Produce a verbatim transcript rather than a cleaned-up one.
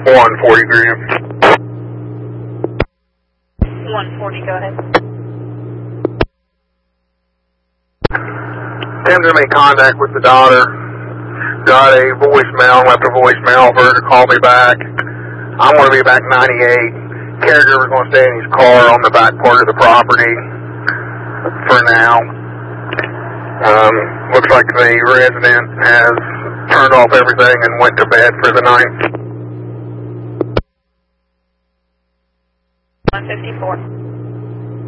one forty grams. one forty, go ahead. Attempted to make contact with the daughter. Got a voicemail, left a voicemail for her to call me back. I'm going to be back ninety-eight. Caregiver's going to stay in his car on the back part of the property for now. Um, looks like the resident has turned off everything and went to bed for the night. one fifty-four.